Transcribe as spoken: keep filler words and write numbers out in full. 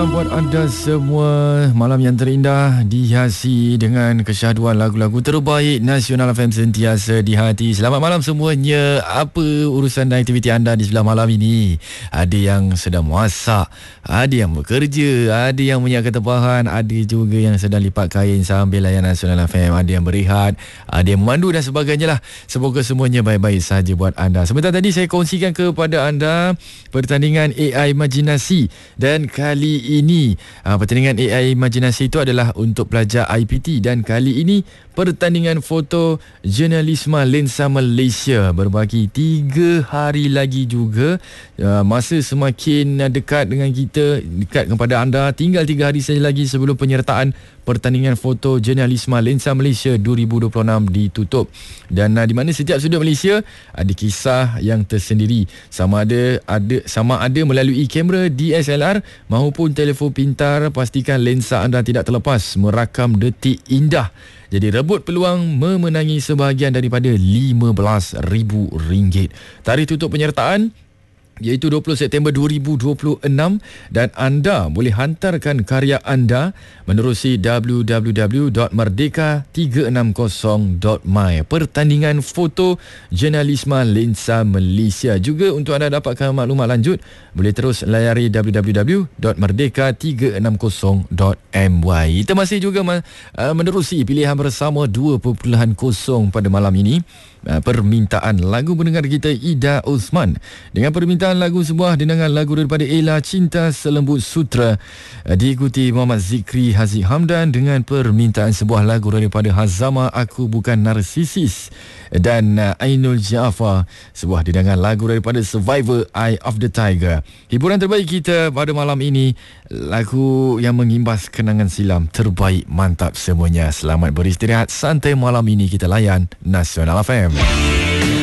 malam buat anda semua. Malam yang terindah dihiasi dengan kesyahduan lagu-lagu terbaik Nasional F M sentiasa di hati. Selamat malam semuanya. Apa urusan dan aktiviti anda di sebelah malam ini? Ada yang sedang masak, ada yang bekerja, ada yang menyiapkan tempahan, ada juga yang sedang lipat kain sambil layan Nasional F M, ada yang berehat, ada yang memandu dan sebagainya lah. Semoga semuanya baik-baik saja buat anda. Sebentar tadi saya kongsikan kepada anda pertandingan A I Imajinasi, dan kali ini uh, pertandingan A I Imajinasi itu adalah untuk pelajar I P T, dan kali ini pertandingan foto jurnalisme Lensa Malaysia berbagi tiga hari lagi juga. Uh, masa semakin dekat dengan kita, dekat kepada anda. Tinggal tiga hari saja lagi sebelum penyertaan pertandingan foto jurnalisme Lensa Malaysia dua ribu dua puluh enam ditutup. Dan uh, di mana setiap sudut Malaysia ada kisah yang tersendiri, sama ada ada sama ada melalui kamera D S L R maupun telefon pintar. Pastikan lensa anda tidak terlepas merakam detik indah. Jadi rebut peluang memenangi sebahagian daripada lima belas ribu ringgit. Tarikh tutup penyertaan iaitu dua puluh September dua ribu dua puluh enam, dan anda boleh hantarkan karya anda menerusi w w w dot merdeka tiga enam kosong dot my. Pertandingan foto jurnalisme Lensa Malaysia. Juga untuk anda dapatkan maklumat lanjut, boleh terus layari w w w dot merdeka tiga enam kosong dot my. Kita masih juga menerusi pilihan bersama dua kosong pada malam ini. Permintaan lagu pendengar kita Ida Osman dengan permintaan lagu sebuah dendangan lagu daripada Ella, Cinta Selembut Sutra, diikuti Muhammad Zikri Haziq Hamdan dengan permintaan sebuah lagu daripada Hazama, Aku Bukan Narsisis, dan Ainul Jaafar sebuah dendangan lagu daripada Survivor, Eye of the Tiger. Hiburan terbaik kita pada malam ini, lagu yang mengimbas kenangan silam terbaik. Mantap semuanya. Selamat beristirahat santai malam ini. Kita layan Nasional F M.